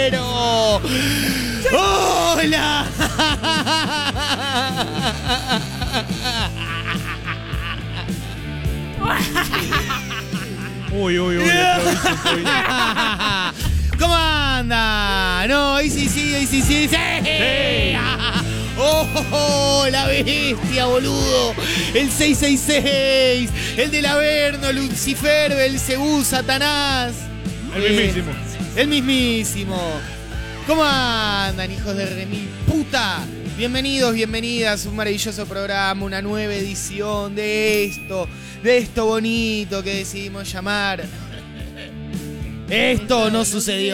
¡Hola! Uy. ¿Cómo anda? No, ahí sí. ¡Oh, la bestia, boludo! El 666, el del Averno, Lucifer, Belcebú, Satanás. El mismísimo. ¿Cómo andan, hijos de remil puta? Bienvenidos, bienvenidas a un maravilloso programa, una nueva edición de esto bonito que decidimos llamar Esto no sucedió.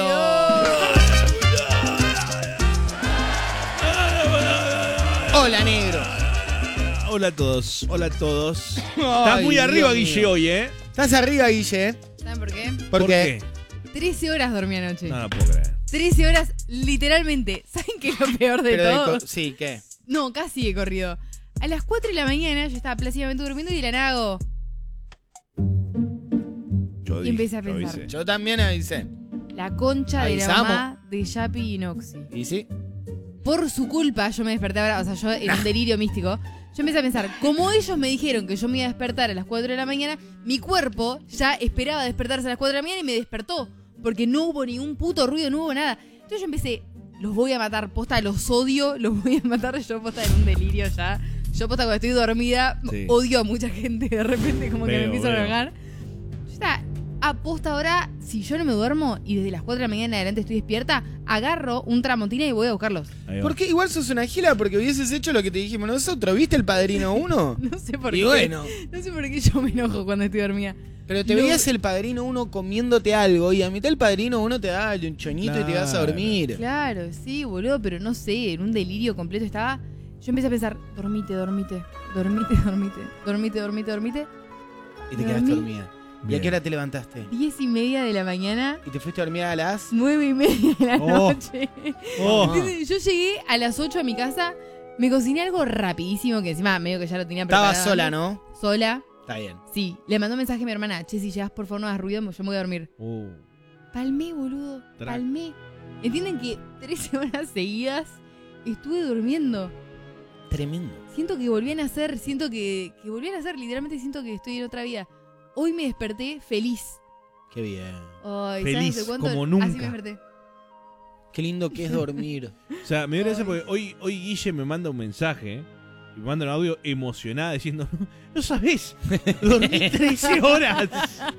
Hola, negro. Hola a todos. Estás muy arriba, Guille, hoy, ¿eh? Estás arriba, Guille. ¿Saben por qué? ¿Por qué? 13 horas dormí anoche. No puedo creer. 13 horas, literalmente. ¿Saben qué es lo peor de todo? Sí, ¿qué? No, casi he corrido. A las 4 de la mañana yo estaba plácidamente durmiendo y de la nada hago. Y empecé a pensar. Yo también avisé. La concha de la Avisamos. mamá de Yapi y Noxy. ¿Y sí? Por su culpa yo me desperté ahora, o sea, yo en un delirio místico. Yo empecé a pensar, como ellos me dijeron que yo me iba a despertar a las 4 de la mañana, mi cuerpo ya esperaba despertarse a las 4 de la mañana y me despertó. Porque no hubo ni un puto ruido, no hubo nada. Entonces yo empecé, los voy a matar, posta, los odio, los voy a matar. Yo posta en un delirio ya. Yo posta cuando estoy dormida, Sí. odio a mucha gente de repente como que me empiezo a veo. enojar. Yo estaba, aposta ahora, si yo no me duermo y desde las 4 de la mañana en adelante estoy despierta, agarro un tramontina y voy a buscarlos. Ahí va. ¿Por qué igual sos una gila? Porque hubieses hecho lo que te dijimos nosotros. ¿Viste El Padrino 1? No sé por Y qué. bueno. No sé por qué yo me enojo cuando estoy dormida. Pero te No. veías El Padrino 1 comiéndote algo y a mitad El Padrino 1 te da un choñito y te vas a dormir. Claro, sí, boludo, pero no sé, en un delirio completo estaba. Yo empecé a pensar, dormite. Y te quedaste dormida. ¿Y a qué hora te levantaste? 10:30 de la mañana, ¿Y te fuiste a dormir a las...? 9:30 de la Oh. noche. Oh, Entonces, yo llegué a las 8 a mi casa, me cociné algo rapidísimo, que encima medio que ya lo tenía preparado. Estabas sola, ¿no? Sola, Está bien. sí. Le mandó un mensaje a mi hermana, che, si llegas por favor no hagas ruido, yo me voy a dormir. Palmé, boludo, palmé. ¿Entienden que 13 horas seguidas estuve durmiendo? Tremendo. Siento que volví a nacer, literalmente siento que estoy en otra vida. Hoy me desperté feliz. Qué bien. Ay, Feliz, ¿sabes de cuánto? como nunca. Así me desperté. Qué lindo que es dormir. O sea, me dio gracia porque hoy Guille me manda un mensaje y me manda un audio emocionada diciendo, no sabés, dormí 13 horas.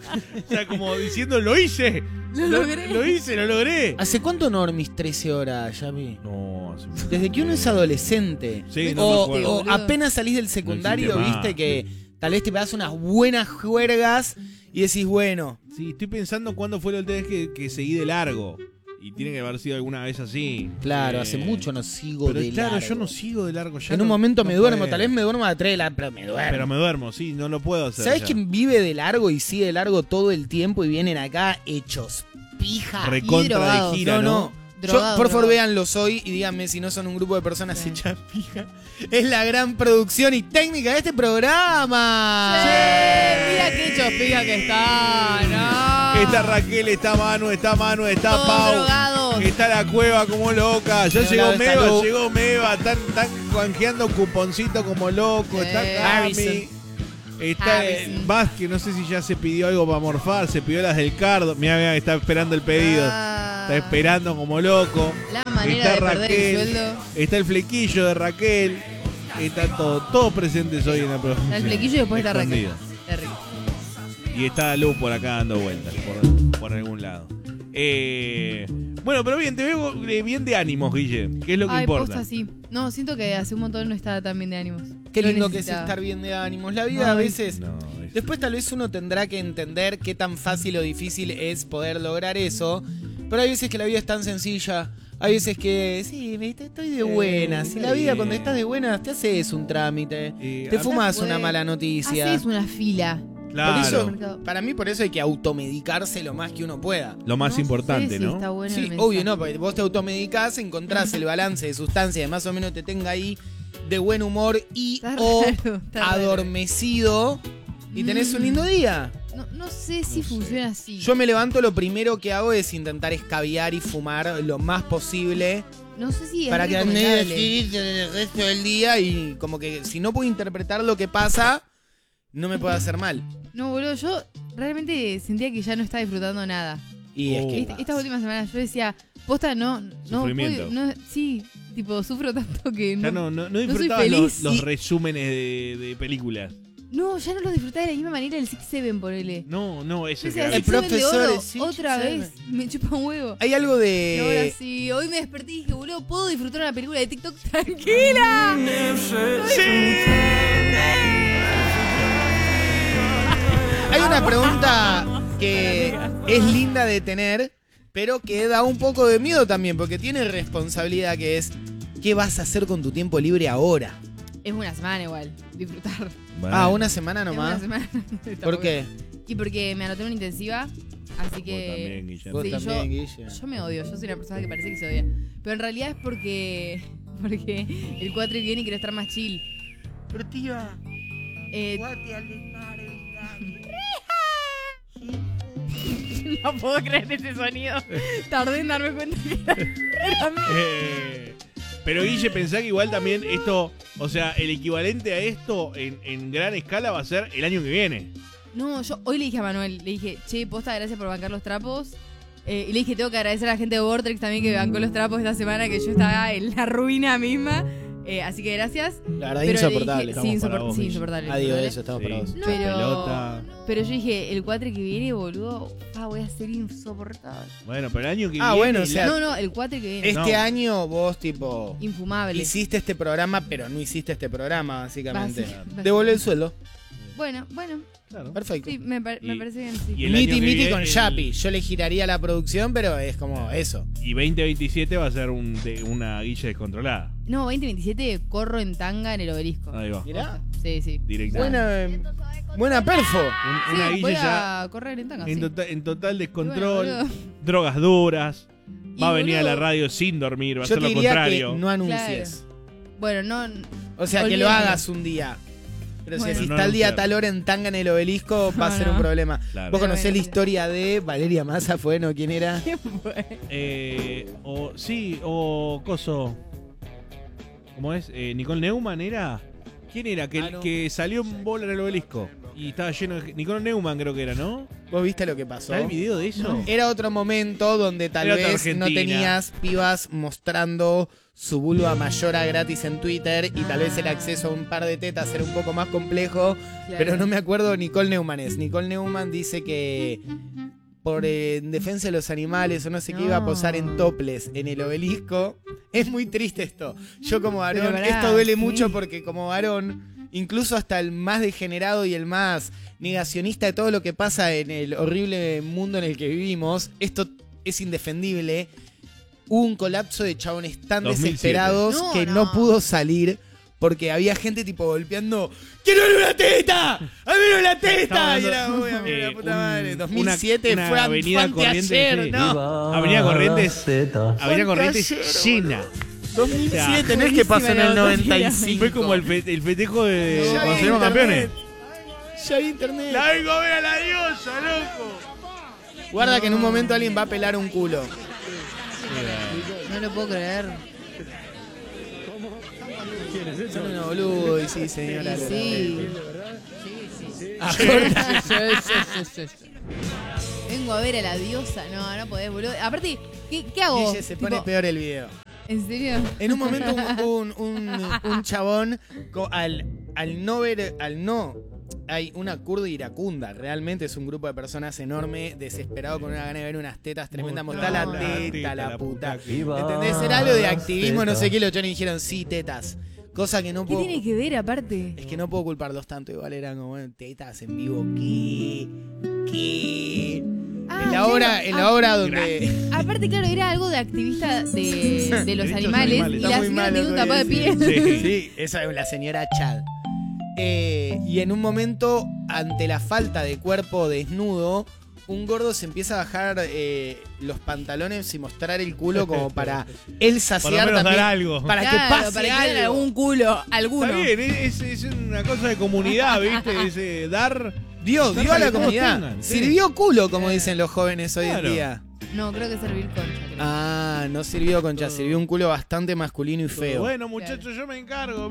O sea, como diciendo, lo hice. Lo logré. Lo logré. ¿Hace cuánto no dormís 13 horas, Yapi? No, hace mucho. Desde que uno es adolescente. Sí, no me acuerdo. O apenas salís del secundario, No existe viste más. que tal vez te pegas unas buenas juergas y decís, bueno, Sí, estoy pensando cuándo fue la última vez que seguí de largo. Y tiene que haber sido alguna vez así. claro, hace mucho no sigo Pero de claro, largo. yo no sigo de largo ya. En no- un momento no me duermo, puedo. tal vez me duermo a las 3 de la pero me duermo. Pero me duermo, sí, no lo puedo hacer. ¿Sabés ya. quién vive de largo y sigue de largo todo el tiempo y vienen acá hechos pija? Recontra drogados. de gira, No, ¿no? no. Drogado, Yo, por favor, drogado. véanlos hoy y díganme si no son un grupo de personas Sí. hechas pija. Es la gran producción y técnica de este programa. ¡Che! Mira qué chospiga que está, ¿no? Está Raquel, está Manu, está Todos Pau. drogados. Está la cueva como loca. Ya Del lado está Lu. llegó Meva. Están canjeando cuponcito como loco. Está Harrison. Cami. Está Harrison. Vázquez, no sé si ya se pidió algo para morfar. Se pidió las del Cardo. Mira, está esperando el pedido. Está esperando como loco. La manera Está de perder Raquel. el sueldo. Está el flequillo de Raquel. Está todos presentes hoy en la producción. Está el flequillo y después está Raquel. Escondido. Terrible. Y está Lu por acá dando vueltas, por algún lado. Bueno, pero bien, te veo bien de ánimos, Guille. ¿Qué es lo que Ay, importa? posta, sí. No, siento que hace un montón no estaba tan bien de ánimos. Qué Lo lindo que es necesitaba. estar bien de ánimos. La vida a Ay. veces... No, Después tal vez uno tendrá que entender qué tan fácil o difícil es poder lograr eso. Pero hay veces que la vida es tan sencilla. Hay veces que, sí, viste, estoy de buenas. Y la vida cuando estás de buenas te haces un trámite. Te fumas Puede- una mala noticia. Haces una fila. claro. Por eso, para mí por eso hay que automedicarse lo más que uno pueda. Lo más No importante, sé si ¿no? está bueno Sí, el mensaje. obvio, no, porque vos te automedicás, encontrás el balance de sustancia que más o menos te tenga ahí de buen humor y Está o raro, está raro. adormecido y tenés un lindo día. no sé si funciona así. Yo me levanto, lo primero que hago es intentar escabiar y fumar lo más posible No sé si es para que ande recomendable. así el resto del día y como que si no puedo interpretar lo que pasa, no me puede hacer mal. No, boludo, yo realmente sentía que ya no estaba disfrutando nada. Y es que... Estas últimas semanas yo decía, posta, no Sufrimiento. sí, tipo, sufro tanto que Ya no. no soy disfrutabas feliz. los Y- resúmenes de películas. No, ya no lo disfrutaba de la misma manera el Six Seven, ponele. No, ese Yo es decía, el El Six Seven de profesor oro, de Six otra Seven. vez, me chupa un huevo. Hay algo Y ahora de... sí, hoy me desperté y dije, boludo, ¿puedo disfrutar una película de TikTok tranquila? Hay una pregunta que es linda de tener, pero que da un poco de miedo también, porque tiene responsabilidad que es, ¿qué vas a hacer con tu tiempo libre ahora? Es una semana igual, disfrutar. Ah, una semana Es una nomás. semana. ¿Por Tampoco. qué? Y porque me anoté en una intensiva, así Vos que... también, Guillermo. Vos Sí, también, Guille. Yo me odio, yo soy una persona que parece que se odia. Pero en realidad es porque el 4 viene y quiero estar más chill. Pero tía, Eh, no puedo creer ese sonido. Tardé en darme cuenta que era mío. Pero Guille, pensá que igual también esto, o sea, el equivalente a esto en gran escala va a ser el año que viene. No, yo hoy le dije a Manuel, le dije, che, posta, gracias por bancar los trapos. Y le dije, tengo que agradecer a la gente de Vortex también que bancó los trapos esta semana, que yo estaba en la ruina misma. Así que gracias. la verdad Pero le insoportable. dije- Estamos para vos, sí, Guille. insoportable. Adiós, insoportable. eso estamos para vos. Sí. Pero, Pelota. pero yo dije, el 4 que viene, boludo, voy a ser insoportable. Bueno, pero el año que Ah, viene... bueno, o sea, No, el 4 que viene. Este No. año vos, tipo, Infumable. hiciste este programa, pero no hiciste este programa, básicamente. Básicamente. Devolvé el sueldo. Bueno, Claro. Perfecto. sí, me parece bien, sí. Y el año Miti que Miti viene, con el- Yapi. Yo le giraría la producción, pero es como eso. Y 2027 va a ser una Guille descontrolada. No, 2027 corro en tanga en el obelisco. Ahí va. Mirá. Sí, sí. Directamente. Buena perfo. Una Sí, Guille voy ya a correr en tanga, en, sí. en total descontrol, Y bueno, boludo. drogas duras, Y, va a venir a la boludo, radio sin dormir, va a Yo hacer te lo diría contrario. que no anuncies. Bueno, no... O sea, que lo Olvídalo. hagas un día. Pero Bueno. si No está el día anunciar. tal hora en tanga en el obelisco, va a No, ser no. un problema. Claro. ¿Vos conocés Bueno, la sí. historia de Valeria Massa? ¿Fue, no? ¿Quién era? O Coso. ¿Cómo es? Nicole Neumann era. ¿Quién era? Que, no. que salió en bola en el obelisco. Y estaba lleno de. Nicole Neumann creo que era, ¿no? ¿Vos viste lo que pasó? ¿Está el video de eso? Era otro momento donde tal Era otra vez no Argentina. tenías pibas mostrando su vulva mayora gratis en Twitter y tal vez el acceso a un par de tetas era un poco más complejo, pero no me acuerdo Nicole Neumann es. Nicole Neumann dice que por en defensa de los animales o no sé qué iba a posar en topless en el obelisco. Es muy triste esto. Yo como varón, Pero pará, esto duele sí. mucho porque como varón, incluso hasta el más degenerado y el más negacionista de todo lo que pasa en el horrible mundo en el que vivimos, esto es indefendible. Hubo un colapso de chabones tan 2007. desesperados No, que no. no pudo salir porque había gente tipo golpeando ¡Quiero ver una teta! ¡A ver una teta! Estamos Y era, hablando- uy, a mí la puta un- madre. 2007 una fue avenida Fante Corrientes, ayer, sí. ¿no? Avenida Corrientes. Avenida Corrientes Fantasiero, llena. 2007, no es que pasó en el Buenísima la 95. Fue como el festejo de Ya cuando había salimos campeones. internet. Ya había internet. La vengo a ver a la diosa, loco. Guarda que en un momento alguien va a pelar un culo. No lo puedo creer. Son unos boludos, y sí, señora. Y sí. Ah, corta. Vengo a ver a la diosa. No, no podés, boludo. Aparte, ¿qué hago? Guille, se pone Tipo, peor el video. ¿En serio? En un momento un chabón al no ver, hay una kurda iracunda, realmente es un grupo de personas enorme, desesperado con una gana de ver unas tetas tremendas, mostrar la teta, la puta. ¿Entendés? Era algo de activismo, no sé qué, los chones dijeron, sí, tetas. Cosa que no ¿Qué puedo... tiene que ver aparte? Es que no puedo culparlos tanto, igual eran como, bueno, tetas en vivo, ¿qué? Ah, En la claro. hora, en la hora donde... Aparte, claro, era algo de activista de los Derechos animales, animales. y Está la muy señora malo tenía un lo que tapado de decís. piel. Sí. Sí, esa es la señora Chad. Y en un momento, ante la falta de cuerpo desnudo, un gordo se empieza a bajar los pantalones y mostrar el culo como para él Por lo saciar menos también. dar algo. Para Claro, que pase para que vean algo. algún culo, alguno. Está bien, es una cosa de comunidad, ¿viste? Es dar Dio a la que todos comunidad. tengan, sí. Sirvió culo, como dicen los jóvenes hoy Claro. en día. No, creo que servir concha. Creo. Ah, no sirvió concha, sirvió un culo bastante masculino y feo. Bueno, muchachos, yo me encargo.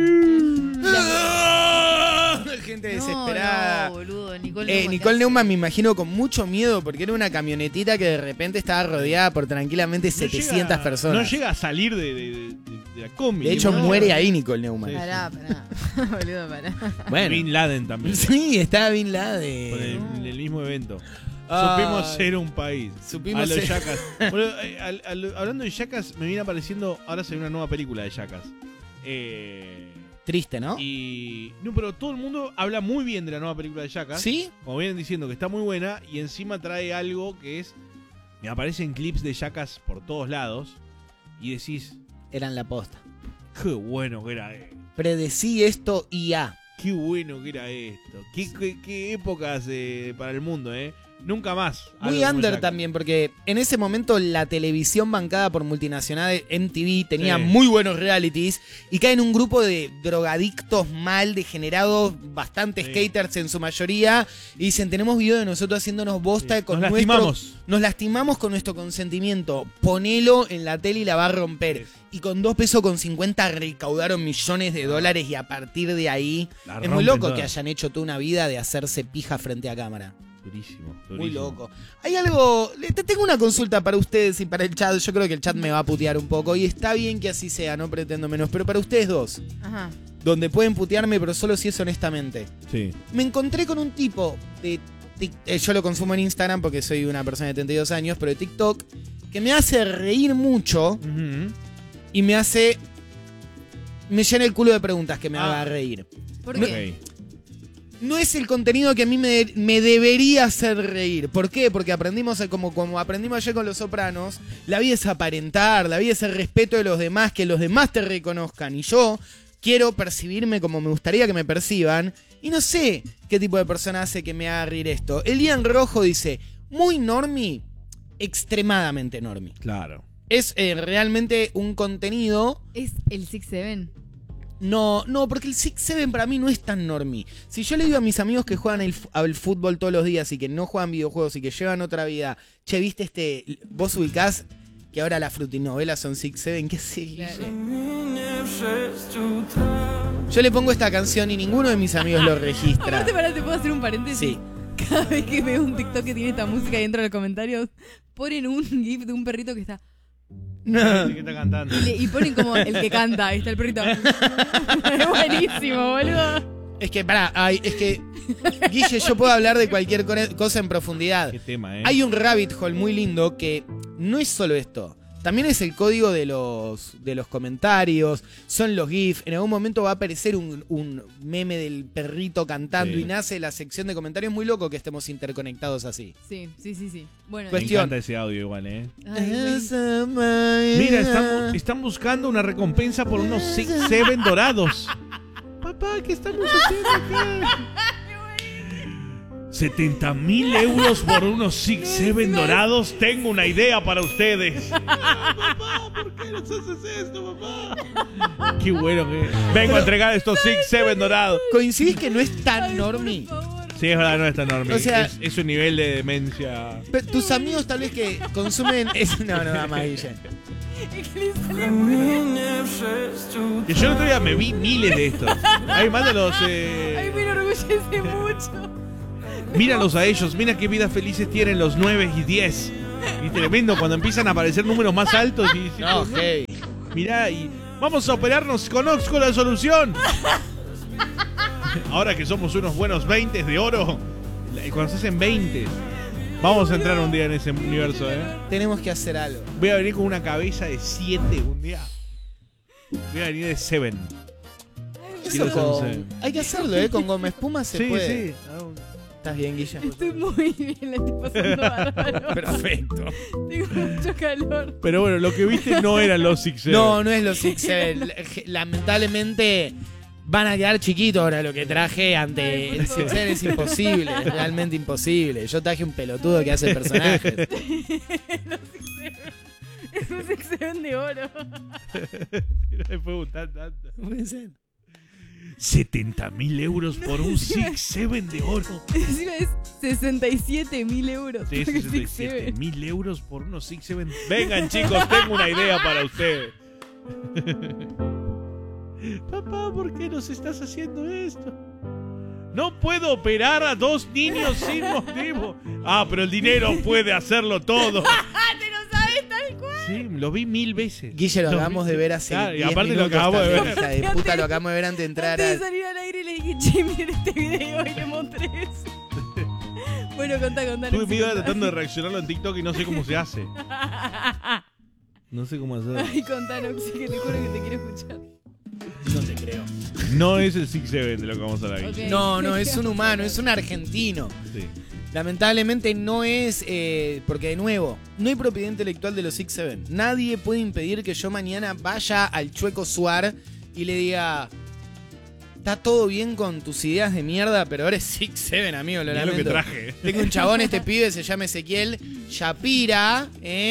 Gente desesperada. No, boludo. Nicole Nicole Neumann me imagino con mucho miedo porque era una camionetita que de repente estaba rodeada por tranquilamente 700 personas. No llega a salir de la combi. De hecho, ¿no? muere ahí Nicole Neumann. Sí. Pará. Boludo, pará. Bueno. Bin Laden también. Sí, estaba Bin Con Laden. el mismo evento. Ay. Supimos ser un país. Supimos a los ser- Yacas. Bueno, hablando de Yacas, me viene apareciendo. Ahora se ve una nueva película de Yacas. Triste, ¿no? No, pero todo el mundo habla muy bien de la nueva película de Yacas. ¿Sí? Como vienen diciendo que está muy buena. Y encima trae algo que es. Me aparecen clips de Yacas por todos lados. Y decís, Eran la posta. qué bueno que era esto. Predecí esto IA. Qué bueno que era esto. Qué épocas para el mundo, ¿eh? Nunca más. Muy algo como under Yacas. también, porque en ese momento la televisión bancada por multinacionales MTV tenía Sí. muy buenos realities y caen un grupo de drogadictos mal degenerados, bastante Sí. skaters en su mayoría, y dicen, tenemos video de nosotros haciéndonos bosta Sí. con Nos nuestro... lastimamos. Nos lastimamos con nuestro consentimiento. Ponelo en la tele y la va a romper. Sí. Y con 2 pesos con 50 recaudaron millones de dólares y a partir de ahí... La Es muy rompen loco todas. que hayan hecho toda una vida de hacerse pija frente a cámara. Durísimo, Muy durísimo. loco. Hay algo... Te tengo una consulta para ustedes y para el chat. Yo creo que el chat me va a putear un poco. Y está bien que así sea, no pretendo menos. Pero para ustedes dos, Ajá. donde pueden putearme, pero solo si es honestamente. Sí. Me encontré con un tipo de... yo lo consumo en Instagram porque soy una persona de 32 años, pero de TikTok, que me hace reír mucho Ujú. y me hace... Me llena el culo de preguntas que me haga reír. ¿Por No- qué? Ok. No es el contenido que a mí me debería hacer reír. ¿Por qué? Porque aprendimos, como aprendimos ayer con Los Sopranos, la vida es aparentar, la vida es el respeto de los demás, que los demás te reconozcan. Y yo quiero percibirme como me gustaría que me perciban. Y no sé qué tipo de persona hace que me haga reír esto. Elian Rojo dice, muy normie, extremadamente normie. Claro. Es realmente un contenido... Es el 6-7. No, porque el 6-7 para mí no es tan normie. Si yo le digo a mis amigos que juegan al fútbol todos los días y que no juegan videojuegos y que llevan otra vida, che, ¿viste vos ubicás que ahora las frutinovelas son 6-7? ¿Qué sé? Claro. Yo le pongo esta canción y ninguno de mis amigos lo registra. Aparte, pará, ¿te puedo hacer un paréntesis? Sí. Cada vez que veo un TikTok que tiene esta música y entro en los comentarios, ponen un gif de un perrito que está... Sí, que está cantando. Y ponen como el que canta, ahí está el perrito. Es buenísimo, boludo. Es que, es que, Guille, yo puedo hablar de cualquier cosa en profundidad. Qué tema, ¿eh? Hay un rabbit hole muy lindo que no es solo esto. También es el código de los comentarios, son los GIFs. En algún momento va a aparecer un meme del perrito cantando Sí. y nace la sección de comentarios. Muy loco que estemos interconectados así. Sí. Bueno, Me Cuestión. encanta ese audio igual, ¿eh? ay, güey. Mira, están buscando una recompensa por unos 6-7 dorados. Papá, ¿qué estamos haciendo acá? 70.000 euros por unos 6-7 dorados. Tengo una idea para ustedes. Papá, ¿por qué nos haces esto, papá? Qué bueno que... Vengo a entregar estos 6-7 dorados. ¿Coincidís que no es tan Ay, normie? por favor. Sí, es verdad, no es tan enorme. O sea- es un nivel de demencia. Tus amigos tal vez que consumen... No, más Guille. Es que le sale Que yo el otro día me vi miles de estos. Ay, mándalos. Ay, me enorgullece mucho. Míralos a ellos, mira qué vidas felices tienen los 9 y 10. Y tremendo cuando empiezan a aparecer números más altos y No, hey. mirá, y vamos a operarnos con Oxco la solución. Ahora que somos unos buenos 20 de oro, cuando se hacen 20, vamos a entrar un día en ese universo, Tenemos que hacer algo. Voy a venir con una cabeza de 7 un día. Voy a venir de 7. Eso los 11. hay que hacerlo, Con goma espuma se puede. Sí. ¿Estás bien, Guille? Estoy muy bien, la estoy pasando bárbaro. Perfecto. Tengo mucho calor. Pero bueno, lo que viste no eran los 6. No es los 6-7. Lamentablemente van a quedar chiquitos ahora lo que traje ante Ay, por el favor. 6-7. Es imposible, es realmente imposible. Yo traje un pelotudo que hace personajes. Es un 6-7 de oro. No me puede gustar tanto. Puede ser. 70.000 euros por un Six Seven de oro. Encima es 67.000 euros. Sí, por el Six Seven. 67.000 euros por unos Six Seven. Vengan, chicos, tengo una idea para ustedes. Papá, ¿por qué nos estás haciendo esto? No puedo operar a 2 niños sin motivo. Ah, pero el dinero puede hacerlo todo. ¡Te lo sabes tal cual! Sí, lo vi 1000 veces. Guille, lo acabamos de ver hace Claro, y 10 aparte lo minutos acabamos de también, ver. hija de puta, lo acabamos de ver antes de entrar Antes de salir al aire le dije, che, miren este video y le mostré eso. Bueno, contá. Estuve medio tratando de reaccionarlo en TikTok y no sé cómo se hace. No sé cómo hacerlo. Ay, contá, Noxy, que te juro que te quiero escuchar. No te creo. No es el Six Seven de lo que vamos a hablar aquí. Ok. No, es un humano, es un argentino. Sí. Lamentablemente no es, porque de nuevo, no hay propiedad intelectual de los Six Seven. Nadie puede impedir que yo mañana vaya al Chueco Suar y le diga, está todo bien con tus ideas de mierda, pero ahora es Six Seven, amigo, lo Mirá lo lamento. que traje. Tengo un chabón, este pibe se llama Ezequiel Shapira,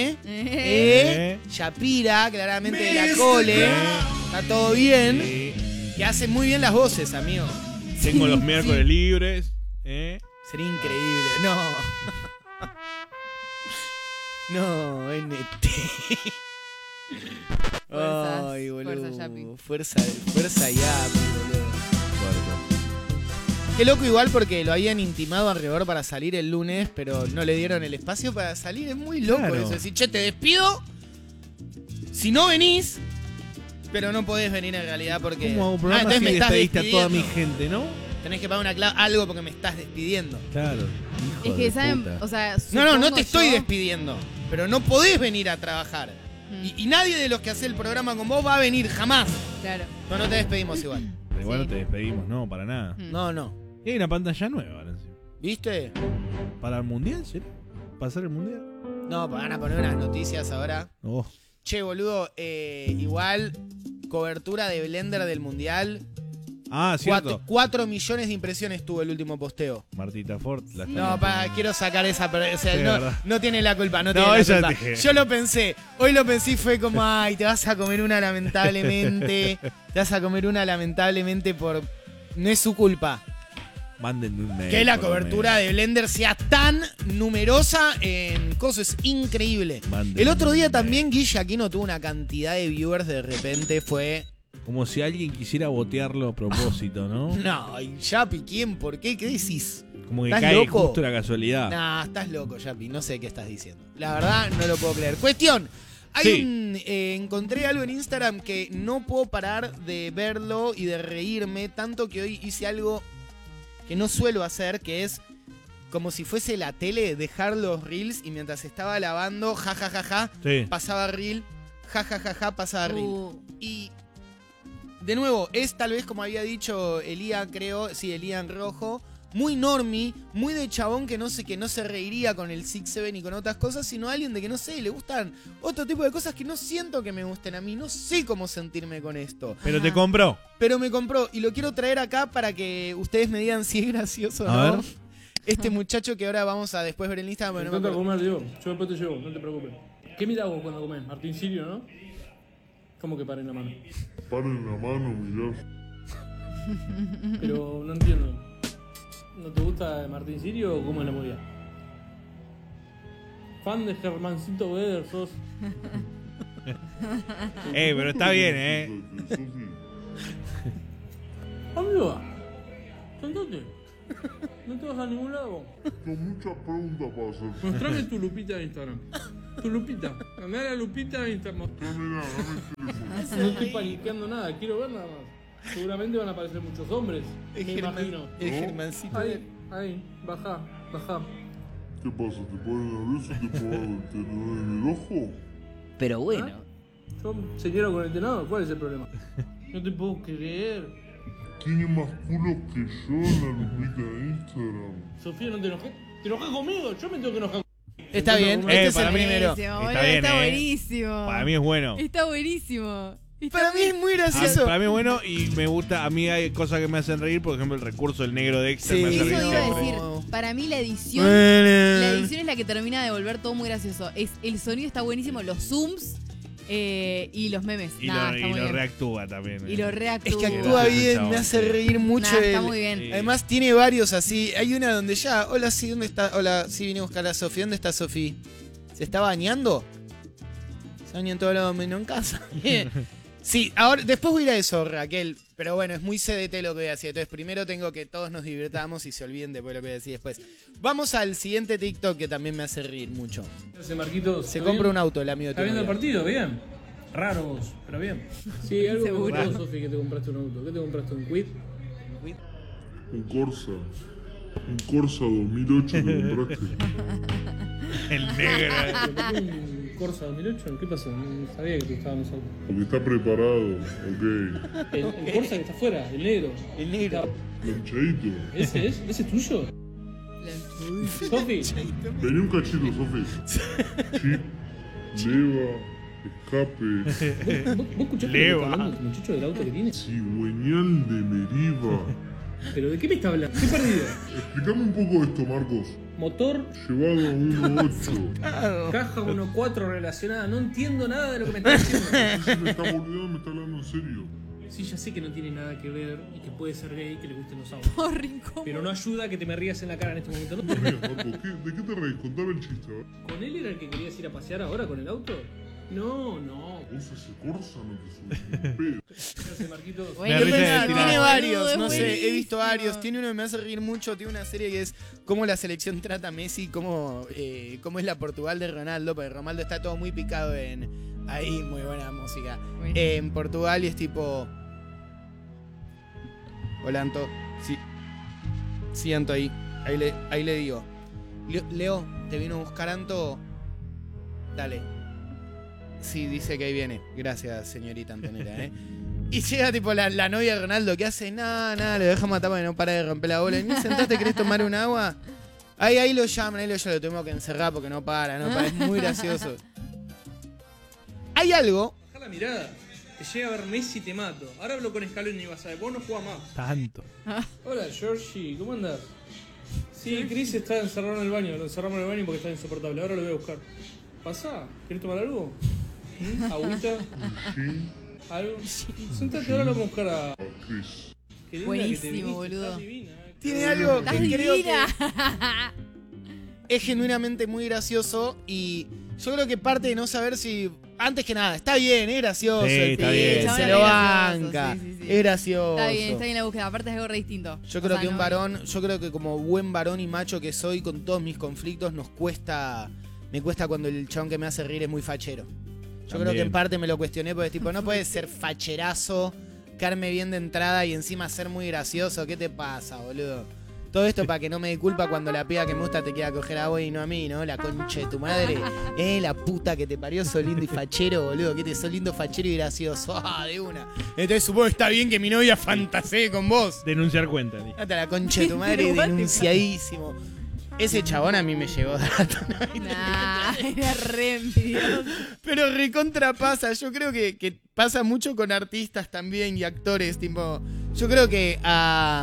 Shapira, claramente de la cole. Está todo bien. Sí. Que hace muy bien las voces, amigo. Tengo los Sí, miércoles sí. libres. Sería increíble. No. No, NT. Fuerzas, Ay, boludo. fuerza, Yapi. Fuerza Yapi, boludo. Qué loco igual porque lo habían intimado alrededor para salir el lunes, pero no le dieron el espacio para salir. Es muy loco Claro. eso. Decir, che, te despido. Si no venís, pero no podés venir en realidad porque... ¿Cómo hago un programa entonces si me estás despediste a toda mi despidiendo. gente, no? Tenés que pagar algo porque me estás despidiendo. Claro. Es que, ¿saben? O sea, No te supongo estoy yo- despidiendo. Pero no podés venir a trabajar. Y nadie de los que hace el programa con vos va a venir jamás. Claro. No te despedimos igual. Pero igual Sí. no te despedimos, no, para nada. No. Y hay una pantalla nueva ahora encima. ¿Viste? ¿Para el mundial, sí? ¿Para hacer el mundial? No, van a poner unas noticias ahora. Oh. Che, boludo, igual cobertura de Blender del Mundial. Ah, cierto. 4 millones de impresiones tuvo el último posteo. Martita Ford. La Sí. No, quiero sacar esa... O sea, Sí, verdad. no tiene la culpa, no No, tiene la ella culpa. dije. Yo lo pensé. Hoy lo pensé y fue como, ay, te vas a comer una lamentablemente. Te vas a comer una lamentablemente por... No es su culpa. Mándenme un mail. Que la por lo cobertura menos. de Blender sea tan numerosa en cosas. Es increíble. Mándenme El otro día un también Guille Aquino tuvo una cantidad de viewers, de repente fue... Como si alguien quisiera botearlo a propósito, ¿no? No, y Yapi, ¿quién? ¿Por qué? ¿Qué decís? Como que ¿Estás cae loco? justo la casualidad. Nah, estás loco, Yapi. No sé qué estás diciendo. La verdad, no lo puedo creer. Cuestión. Sí. Encontré algo en Instagram que no puedo parar de verlo y de reírme, tanto que hoy hice algo que no suelo hacer, que es como si fuese la tele, dejar los reels y mientras estaba lavando, ja, Sí. pasaba reel, ja, pasaba reel. Uh, Y de nuevo, es tal vez como había dicho Elían, creo, sí, Elían Rojo, muy normie, muy de chabón que no se reiría con el Six Seven y con otras cosas, sino alguien de que no sé, le gustan otro tipo de cosas que no siento que me gusten a mí, no sé cómo sentirme con esto. Pero Ajá. te compró. Pero me compró y lo quiero traer acá para que ustedes me digan si es gracioso o A no. ver. Este muchacho que ahora vamos a después ver en Instagram. Me pero no encanta me acuerdo. comer, Diego. Yo después te llevo, no te preocupes. ¿Qué mirás vos cuando comés? Martín Sirio, ¿no? ¿Cómo que paren la mano? Paren la mano, mirá. Pero no entiendo. ¿No te gusta Martín Sirio o cómo es la movida? Fan de Germancito Beder sos. Pero está bien, Amigo, sentate. No te vas a ningún lado. Con muchas preguntas para hacer. Mostrame tu lupita de Instagram. Tu lupita. Andá a la lupita de Instagram. Dame el teléfono. No estoy paniqueando nada, quiero ver nada más. Seguramente van a aparecer muchos hombres. El Me imagino. El Germancito. Ahí, baja. ¿Qué pasa? ¿Te pones nervioso y te duele el ojo? Pero bueno. Yo señora con el tenado, ¿cuál es el problema? No te puedo creer. Tiene más culo que yo en la lupita de Instagram. Sofía, no te enojes. ¿Te enojas conmigo? Yo me tengo que enojar. Está bien, este es para el mí- primero. buenísimo, Está boludo, bien, está ¿eh? buenísimo. Para mí es bueno. Está buenísimo. Para mí es muy Ah, gracioso. para mí es bueno y me gusta. A mí hay cosas que me hacen reír. Por ejemplo, el recurso del negro de Dexter Sí. me hace Eso reír iba a siempre. decir, para mí la edición es la que termina de volver todo muy gracioso. El sonido está buenísimo, los zooms Y los memes. Y Nah, lo, está y muy lo bien. reactúa también. Y lo reactúa. Es que actúa bien, me hace reír mucho. Nah, está él. muy bien. Además tiene varios así. Hay una donde ya, hola, sí, ¿dónde está? Hola, sí, vine a buscar a Sofi. ¿Dónde está Sofi? ¿Se está bañando? Se baña en todo lado menos en casa. Sí, ahora, después voy a ir a eso, Raquel. Pero bueno, es muy CDT lo que voy a decir. Entonces primero tengo que todos nos divirtamos y se olviden después lo que voy a decir después. Vamos al siguiente TikTok que también me hace reír mucho. Ese Marquitos. Se ¿está compra bien? un auto, el amigo de ¿Está tu viendo el novia. partido? Bien. Raro vos, pero bien. Sí, algo me Seguro. gustó, Sofi, que te compraste un auto. ¿Qué te compraste? ¿Un Quid? Un Corsa. Un Corsa 2008 te compraste. El negro. ¿Te compré un Corsa 2008? ¿Qué pasó? No sabía que te gustaban los autos. Porque está preparado, ok. El Corsa que está afuera, el negro. El negro. Planchadito. ¿Ese es? ¿Ese es tuyo? Sofi, Vení un cachito, Sofi. Chip, leva, escape, ¿vos escuchaste lo que Leva. está hablando el muchacho del auto que tiene? cigüeñal de Meriva. ¿Pero de qué me está hablando? Estoy perdido. Explícame un poco esto, Marcos. Motor, Llevado a 1.8. caja 1.4 relacionada. No entiendo nada de lo que me está diciendo. Si me está boludeando, me está hablando en serio. Sí, ya sé que no tiene nada que ver y que puede ser gay y que le gusten los autos. Oh, rincón. Pero no ayuda a que te me rías en la cara en este momento. ¿No? ¿Te ríes, Marcos? ¿De qué te reís? Contame el chiste, a ver. ¿Con él era el que querías ir a pasear ahora con el auto? No, no. Vos ese Corsa no te subes un pedo. Gracias, Marquitos. Bueno, Me risa de Tiene tirar. boludo, varios, es no sé, he visto buenísimo. varios. Tiene uno que me hace reír mucho, tiene una serie que es cómo la selección trata a Messi, cómo es la Portugal de Ronaldo, porque Ronaldo está todo muy picado en... Ahí, muy buena música. Bueno. En Portugal y es tipo... Hola, Anto. Sí. Sí, Anto, ahí. Ahí le digo. Leo, ¿te vino a buscar Anto? Dale. Sí, dice que ahí viene. Gracias, señorita Antonella, Y llega tipo la novia de Ronaldo que hace nada, lo deja matar porque no para de romper la bola. ¿Ni sentate, querés tomar un agua? Ahí lo llaman, lo tuvimos que encerrar porque no para. Es muy gracioso. Hay algo. Baja la mirada. Te llega a ver Messi y te mato. Ahora hablo con Scaloni y vas a ver. Vos no jugás más. Tanto. Hola, Georgie. ¿Cómo andás? Sí, Chris está encerrado en el baño. Lo encerramos en el baño porque está insoportable. Ahora lo voy a buscar. ¿Pasa? ¿Querés tomar algo? ¿Agüita? Sí, ¿Algo? Sentate, ahora lo vamos a buscar a... Chris. Qué linda Buenísimo, que te viniste, boludo. estás divina, Tiene algo Estás que creo que divina. es genuinamente muy gracioso y yo creo que parte de no saber si... Antes que nada, está bien, es gracioso. Sí, el está pibe, bien. se Chabón lo es gracioso, banca. sí, sí, sí. Es gracioso. Está bien la búsqueda. Aparte es algo re distinto. Yo O creo sea, que un no- varón, yo creo que como buen varón y macho que soy, con todos mis conflictos, me cuesta cuando el chabón que me hace reír es muy fachero. Yo creo que También. en parte me lo cuestioné porque tipo, no puedes ser facherazo, caerme bien de entrada y encima ser muy gracioso. ¿Qué te pasa, boludo? Todo esto para que no me dé culpa cuando la piba que me gusta te quiera coger a vos y no a mí, ¿no? La concha de tu madre. La puta que te parió, sos lindo y fachero, boludo. Que te sos lindo, fachero y gracioso. Ah, de una. Entonces supongo que está bien que mi novia fantasee con vos. Denunciar cuenta. dijo. Date a la concha de tu madre, Pero what the denunciadísimo. Ese chabón a mí me llegó dato. Nah, era re envidioso. Pero recontra pasa. Yo creo que pasa mucho con artistas también y actores. Tipo, yo creo que a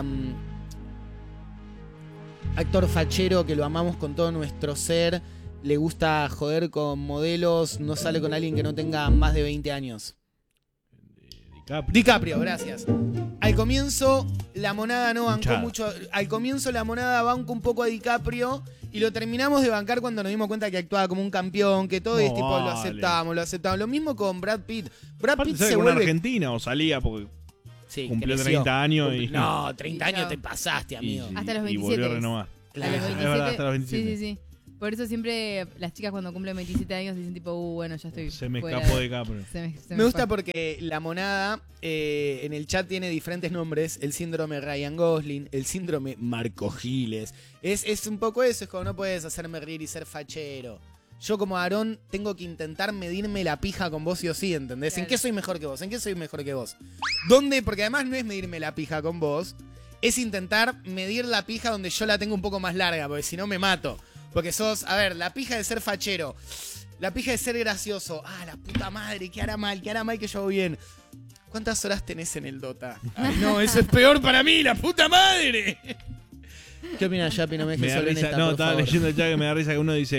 actor fachero que lo amamos con todo nuestro ser, le gusta joder con modelos, no sale con alguien que no tenga más de 20 años. DiCaprio, gracias. Al comienzo la monada no bancó Hinchada. mucho. Al comienzo la monada banca un poco a DiCaprio y lo terminamos de bancar cuando nos dimos cuenta que actuaba como un campeón, que todo No, es tipo lo vale. aceptamos. Lo mismo con Brad Pitt. Brad Aparte, Pitt ¿sabe se con vuelve... Argentina o salía porque Sí, cumplió creció. 30 años y... No, 30 Y años chao. te pasaste, amigo. Hasta los y volvió 27. a renovar. Claro. A los Es verdad, hasta los 27. Sí, sí, sí. Por eso siempre las chicas cuando cumplen 27 años dicen tipo, bueno, ya estoy Se me fuera escapó de Caprio. Me gusta fue. porque la monada en el chat tiene diferentes nombres. El síndrome Ryan Gosling, el síndrome Marco Giles. Es un poco eso, es como no puedes hacerme reír y ser fachero. Yo como Aarón tengo que intentar medirme la pija con vos sí o sí, ¿entendés? ¿En Claro. qué soy mejor que vos? ¿En qué soy mejor que vos? ¿Dónde? Porque además no es medirme la pija con vos, es intentar medir la pija donde yo la tengo un poco más larga, porque si no me mato. Porque sos, a ver, la pija de ser fachero, la pija de ser gracioso. Ah, la puta madre, que hará mal que yo hago bien. ¿Cuántas horas tenés en el Dota? Ay, no, eso es peor para mí, la puta madre. ¿Qué opinas, Yapi? No me Me dejes da solo en risa. esta, No, por estaba favor. leyendo el chat que me da risa que uno dice: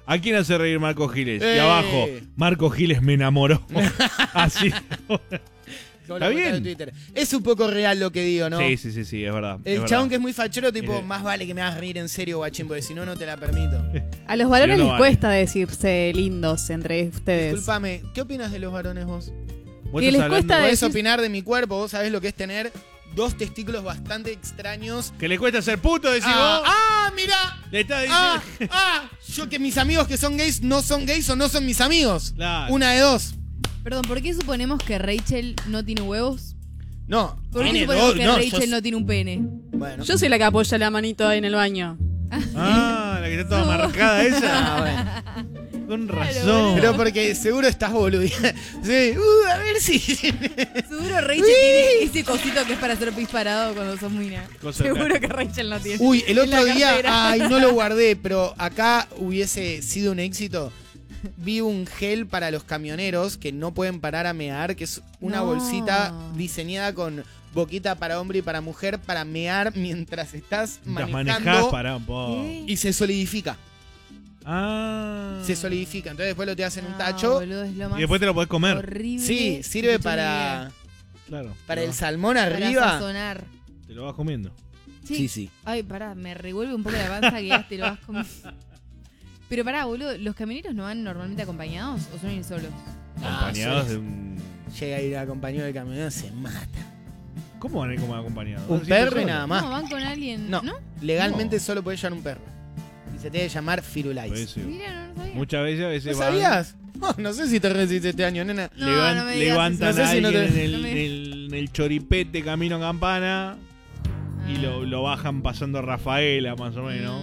¿A quién hace reír Marco Giles? Y Eh. abajo, Marco Giles me enamoró. Así. Como Está lo bien. en Twitter. Es un poco real lo que digo, ¿no? Sí, es verdad. El es chabón verdad. que es muy fachero, tipo, Eh. más vale que me hagas reír en serio, guachín, porque si no, no te la permito. A los varones Sí, no les vale. cuesta decirse lindos entre ustedes. Disculpame, ¿qué opinas de los varones vos? Vos que estás les hablando- cuesta Podés decir- opinar de mi cuerpo, vos sabés lo que es tener 2 testículos bastante extraños. Que le cuesta ser puto, decís Ah, vos. mira. Le está diciendo. Yo que mis amigos que son gays no son gays o no son mis amigos. Claro. Una de dos. Perdón, ¿por qué suponemos que Rachel no tiene huevos? No. ¿Por qué tiene suponemos dos, que no, Rachel no tiene un pene? Bueno. Yo soy la que apoya la manito ahí en el baño. Ah, la que está toda marcada esa. Bueno. Con razón. Pero porque seguro estás boludeando. Sí, a ver si. Seguro Rachel tiene ese cosito que es para hacer pis parado cuando sos muy nada. Cosa Seguro que Rachel no tiene. Uy, el En la otro día, cartera. ay, no lo guardé, pero acá hubiese sido un éxito. Vi un gel para los camioneros que no pueden parar a mear, que es una No. bolsita diseñada con boquita para hombre y para mujer para mear mientras estás Mientras manejando manejás, pará un poco. ¿Qué? y se solidifica. Ah. Se solidifica. Entonces después lo te hacen un No, tacho. boludo, es lo más Y después te lo podés comer. horrible Sí, que sirve escuché en mi para, vida. Claro. para te el lo- salmón Para arriba. sazonar. Te lo vas comiendo. Sí. sí. Ay, pará, me revuelve un poco la panza que ya te lo vas comiendo. Pero pará, boludo, ¿los camioneros no van normalmente acompañados o son ir solos? Acompañados sí. de un. Llega a ir acompañado del camionero, se mata. ¿Cómo van a ir como acompañados? Un ¿Vos decís perro y solo? nada más. No, van con alguien, ¿no? No. Legalmente No. solo podés llevar un perro. Y se tiene que llamar Firulais. Pues sí. Mira, no lo sabía. Muchas veces, a veces ¿No van, sabías? No sé si te resiste este año, nena. No, no me digas levantan eso. No a sé si no alguien te- en, no me- en el choripete camino a Campana y Ah. lo bajan pasando a Rafaela, más o menos.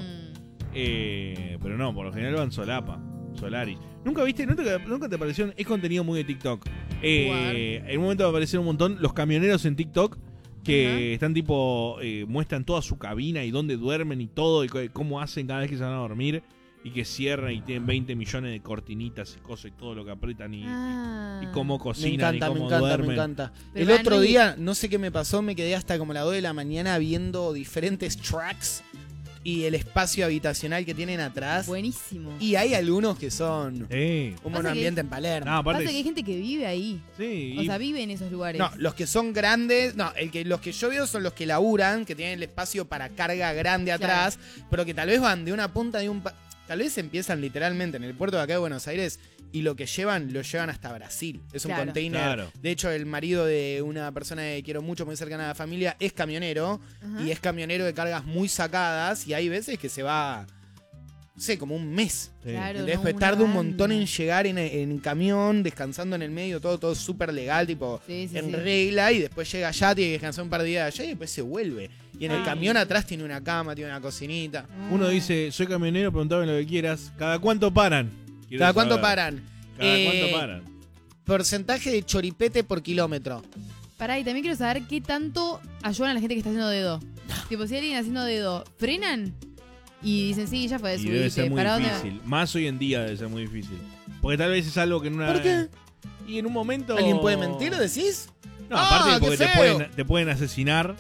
Mm. Pero no, por lo general van solapa. Solaris. ¿Nunca viste? ¿Nunca te pareció? Es contenido muy de TikTok. En un momento me aparecieron un montón los camioneros en TikTok que Ajá. están tipo, muestran toda su cabina y dónde duermen y todo, y cómo hacen cada vez que se van a dormir, y que cierran y tienen 20 millones de cortinitas y cosas y todo lo que apretan y cómo Me cocinan encanta, y me cómo encanta, duermen. me encanta. Pero El van otro muy- día, no sé qué me pasó, me quedé hasta como las 2 de la mañana viendo diferentes tracks y el espacio habitacional que tienen atrás. Buenísimo. Y hay algunos que son un buen Pasa que- ambiente en Palermo. No, aparte, Pasa que hay gente que vive ahí. sí, O sea, vive en esos lugares. No, los que son grandes, no, los que yo veo son los que laburan, que tienen el espacio para carga grande atrás, pero que tal vez van de una punta de tal vez empiezan literalmente en el puerto de acá de Buenos Aires y lo que llevan, lo llevan hasta Brasil. Es un Claro. container. Claro. De hecho, el marido de una persona que quiero mucho, muy cercana a la familia, es camionero Ajá. y es camionero de cargas muy sacadas y hay veces que se va, no sé, como un mes. sí. Claro. Entonces, no, pues, una tarda un banda. montón en llegar en camión, descansando en el medio, todo súper legal, tipo Sí, sí, en sí. regla, y después llega allá, tiene que descansar un par de días allá y después se vuelve. Y en el Ah. camión atrás tiene una cama, tiene una cocinita. Uno dice, soy camionero, preguntame lo que quieras. ¿Cada cuánto paran? Quiero ¿Cada cuánto saber. paran? ¿Cada Eh, cuánto paran? Porcentaje de choripete por kilómetro. Pará, y también quiero saber qué tanto ayudan a la gente que está haciendo dedo. Tipo, si alguien haciendo dedo, frenan y dicen, sí, ya fue, Y debe ser subiste. muy ¿Para dónde va? difícil. Más hoy en día debe ser muy difícil. Porque tal vez es algo que en una... ¿Por qué? Y en un momento... ¿Alguien puede mentir, decís? No, ¡Ah, aparte qué porque feo! te pueden asesinar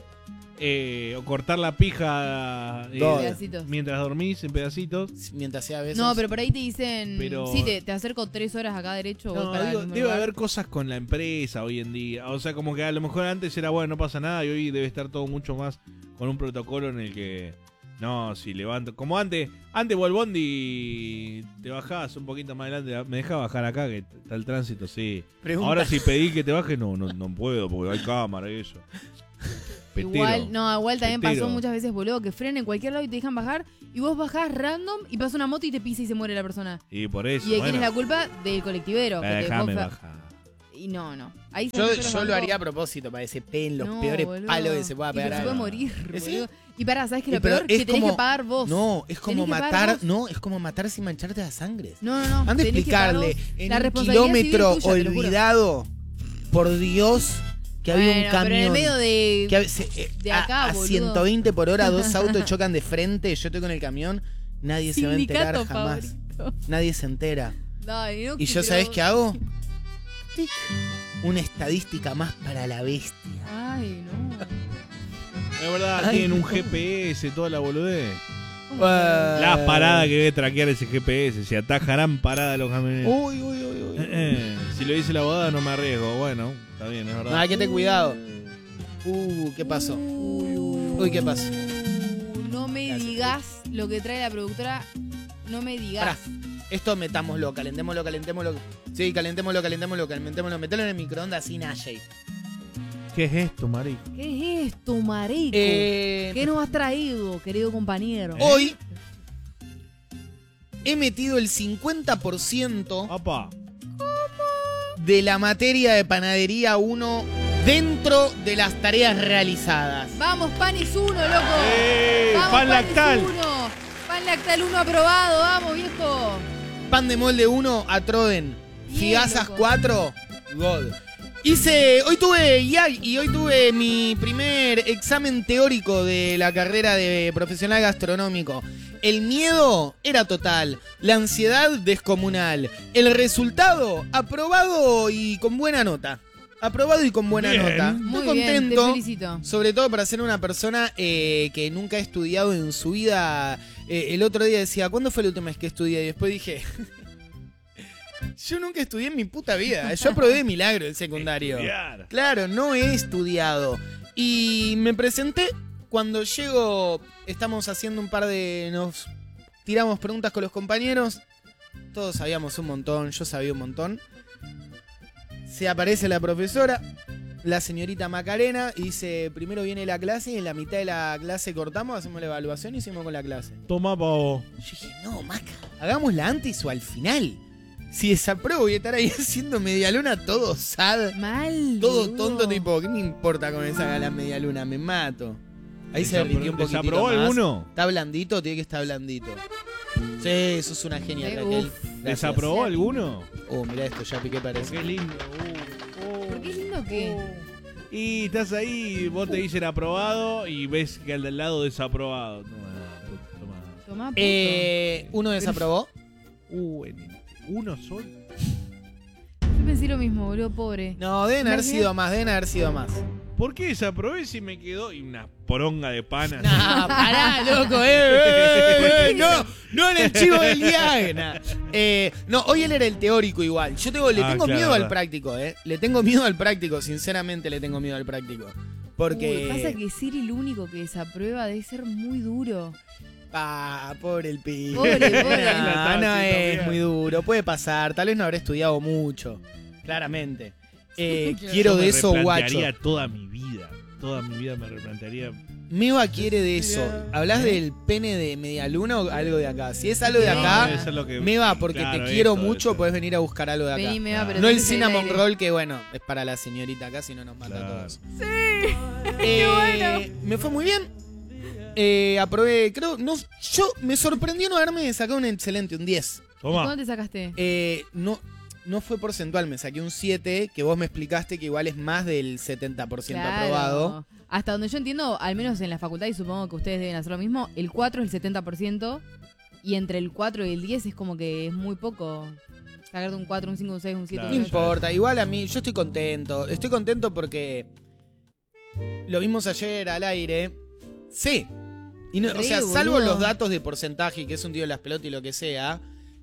o cortar la pija Todo. Pedacitos. mientras dormís en pedacitos. Mientras sea besos. No, pero por ahí te dicen, Pero- sí, te acerco 3 horas acá derecho. voy No, para el digo, mismo debe lugar. haber cosas con la empresa hoy en día. O sea, como que a lo mejor antes era bueno, no pasa nada, y hoy debe estar todo mucho más con un protocolo en el que... No, si levanto... Como antes vos el bondi te bajabas un poquito más adelante. Me dejaba bajar acá, que está el tránsito, sí. Pregunta. Ahora si pedí que te baje, no puedo, porque hay cámara y eso. Petero. Igual también Petero. pasó muchas veces, boludo, que frenan en cualquier lado y te dejan bajar y vos bajás random y pasa una moto y te pisa y se muere la persona. Y por eso, ¿Y de quién bueno, es la culpa? Del colectivero. que te déjame dejó bajar. Y no. Ahí Yo nosotros lo bancó. haría a propósito, para que se peguen los No, peores boludo. palos que se pueda Y pero pegar. se puede a- morir, ¿Sí? boludo. Y pará, ¿sabes qué? Lo Pero peor que tenés que pagar vos. No, es como Tenés que pagar matar. vos. No, es como matar sin mancharte la sangre. No. Han de tenés que pagar explicarle vos. en La un responsabilidad civil kilómetro es tuya, te lo juro. olvidado, por Dios, que había un Bueno, camión. pero en el medio de... que de acá, a boludo. 120 por hora, 2 autos chocan de frente, yo estoy con el camión, nadie se va a enterar Sindicato jamás. favorito. Nadie se entera. Ay, no ¿Y yo quiero- sabés qué hago? Tic. Una estadística más para la bestia. Ay, no. Es verdad, Ay, tienen un no. GPS, toda la boludez. La parada que debe traquear ese GPS. Se atajarán paradas los camioneros. Uy. Si lo dice la abogada no me arriesgo. Bueno, está bien, es verdad. No, hay que tener cuidado. ¿Qué pasó? Uy, ¿qué pasó? No me digas lo que trae la productora. No me digas. Pará. Esto metámoslo, calentémoslo. Sí, calentémoslo. Metelo en el microondas sin Ashley. ¿Qué es esto, marico? ¿Qué es esto, marico? ¿Qué nos has traído, querido compañero? Hoy he metido el 50% Opa. de la materia de panadería 1 dentro de las tareas realizadas. Vamos, Panis 1, loco. Vamos, Pan lactal. Panis 1. Pan lactal 1 aprobado, vamos, viejo. Pan de molde 1 a Troden. Bien, Figazas loco. 4, God. Hoy tuve mi primer examen teórico de la carrera de profesional gastronómico. El miedo era total, la ansiedad descomunal. El resultado, aprobado y con buena nota. Aprobado y con buena Bien. nota. Muy Estoy bien, te contento. felicito. Sobre todo para ser una persona que nunca ha estudiado en su vida. El otro día decía, ¿cuándo fue la última vez que estudié? Y después dije, yo nunca estudié en mi puta vida. Yo aprobé de milagro el secundario. Estudiar. Claro, no he estudiado. Y me presenté. Cuando llego, estamos haciendo nos tiramos preguntas con los compañeros. Todos sabíamos un montón, yo sabía un montón. Se aparece la profesora, la señorita Macarena, y dice, primero viene la clase y en la mitad de la clase cortamos, hacemos la evaluación y seguimos con la clase. Toma, pavo. Yo dije, no, Maca, hagámosla antes o al final. Si desapruebo voy a estar ahí haciendo medialuna todo sad, Mal. todo boludo. tonto, tipo, ¿qué me importa con esa gala medialuna? Me mato. Ahí se derritió un poquitito ¿Desaprobó más. alguno? ¿Está blandito? Tiene que estar blandito. Sí, eso es una genia, Sí, Raquel. uf. Gracias. ¿Desaprobó alguno? Mirá esto, ya piqué para eso. Qué lindo. ¿Por qué lindo que? Y estás ahí, vos te dicen aprobado y ves que al del lado desaprobado. Toma. Tomá, puto. ¿Uno desaprobó? ¿Uno solo? Yo pensé lo mismo, boludo, pobre. No, deben haber sido más, ¿Por qué desaprobé si me quedó y una poronga de pana? No, pará, loco, no en el chivo del Diagna. No, hoy él era el teórico igual. Le tengo claro, miedo al verdad. práctico, Le tengo miedo al práctico, sinceramente le tengo miedo al práctico. Porque... Uy, pasa que ser el único que desaprueba debe ser muy duro. Pobre el pibe. Pobre. No es bien. muy duro, puede pasar. Tal vez no habré estudiado mucho, claramente. Claro. Quiero Yo de me eso, guacho. replantearía toda mi vida. Toda mi vida me replantearía. Meva quiere de eso. ¿Hablas del pene de medialuna o algo de acá? Si es algo de acá, debe ser lo que- Meva, porque claro, te quiero eso, mucho, eso. puedes venir a buscar algo de acá. Vení, Meva, pero No el tenés que cinnamon aire. roll, que bueno, es para la señorita acá, si no nos mata Claro. a todos. Sí. Me fue muy bien. Aprobé, creo, yo me sorprendió no haberme sacado un excelente, un 10. Toma. ¿Cuándo te sacaste? No fue porcentual, me saqué un 7, que vos me explicaste que igual es más del 70% aprobado. Hasta donde yo entiendo, al menos en la facultad, y supongo que ustedes deben hacer lo mismo, el 4 es el 70%, y entre el 4 y el 10 es como que es muy poco. Sacarte un 4, un 5, un 6, un 7, Claro. No un 8. importa, igual a mí, yo estoy contento. Estoy contento porque lo vimos ayer al aire. Sí. Y no, o sea, Re, salvo boludo. los datos de porcentaje, que es un tío de las pelotas y lo que sea,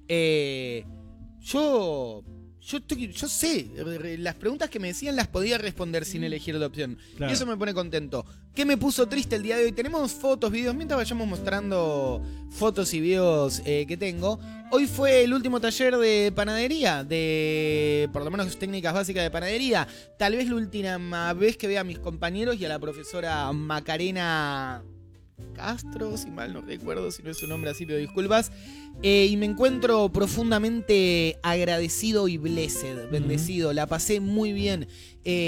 yo sé, las preguntas que me decían las podía responder sin elegir la opción. Claro. Y eso me pone contento. ¿Qué me puso triste el día de hoy? Tenemos fotos, videos, mientras vayamos mostrando fotos y videos que tengo. Hoy fue el último taller de panadería, de por lo menos técnicas básicas de panadería. Tal vez la última vez que vea a mis compañeros y a la profesora Macarena Castro, si mal no recuerdo, si no es su nombre así, pido disculpas. Y me encuentro profundamente agradecido y blessed, bendecido. La pasé muy bien.